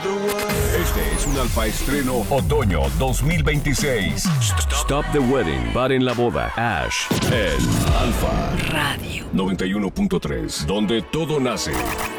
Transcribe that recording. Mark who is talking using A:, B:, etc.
A: Este es un alfa estreno otoño 2026. Stop the Wedding. Paren la boda. Ash. El Alfa.
B: Radio
A: 91.3. Donde todo nace.